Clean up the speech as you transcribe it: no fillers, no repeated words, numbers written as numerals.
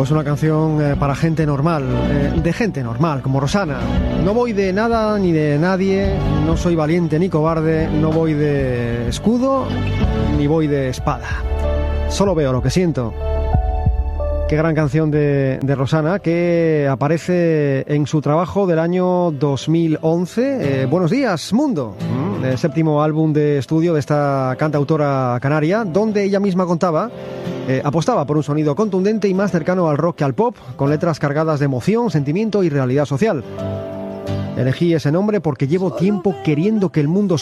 Pues una canción para gente normal, de gente normal, como Rosana. No voy de nada ni de nadie, no soy valiente ni cobarde, no voy de escudo ni voy de espada. Solo veo lo que siento. Qué gran canción de Rosana, que aparece en su trabajo del año 2011. Buenos días, mundo. El séptimo álbum de estudio de esta cantautora canaria, donde ella misma apostaba por un sonido contundente y más cercano al rock que al pop, con letras cargadas de emoción, sentimiento y realidad social. Elegí ese nombre porque llevo tiempo queriendo que el mundo